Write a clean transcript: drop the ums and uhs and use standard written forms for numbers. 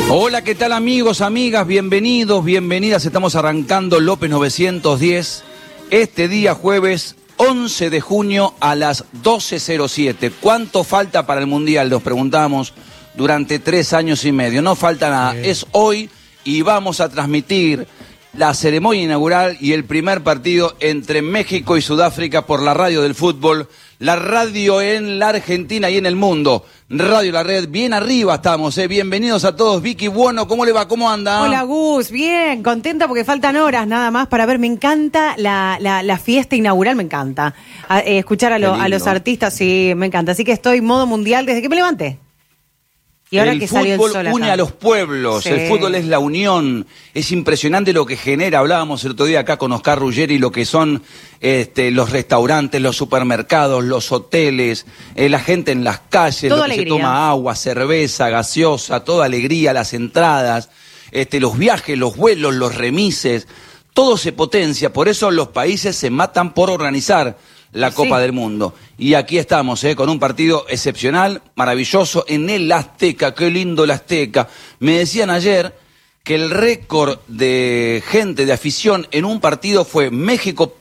Hola, ¿qué tal amigos, amigas? Bienvenidos, bienvenidas. Estamos arrancando López 910 este día jueves 11 de junio a las 12:07. ¿Cuánto falta para el Mundial? Nos preguntamos durante 3 años y medio. No falta nada, es hoy y vamos a transmitir la ceremonia inaugural y el primer partido entre México y Sudáfrica por la radio del fútbol, la radio en la Argentina y en el mundo. Radio La Red, bien arriba estamos, Bienvenidos a todos. Vicky Buono, ¿cómo le va? ¿Cómo anda? Hola Gus, bien, contenta porque faltan horas nada más para ver. Me encanta la fiesta inaugural, me encanta. Escuchar a los artistas, sí, me encanta. Así que estoy modo mundial desde que me levanté. Y ahora el que salió el sol fútbol acá. une a los pueblos, sí. El fútbol es la unión, es impresionante lo que genera. Hablábamos el otro día acá con Oscar Ruggeri, lo que son los restaurantes, los supermercados, los hoteles, la gente en las calles, Toda lo que alegría. se toma agua, cerveza, gaseosa, toda alegría, las entradas, los viajes, los vuelos, los remises, todo se potencia, por eso los países se matan por organizar la Copa del Mundo. Y aquí estamos, con un partido excepcional, maravilloso, en el Azteca. Qué lindo el Azteca. Me decían ayer que el récord de gente, de afición en un partido fue México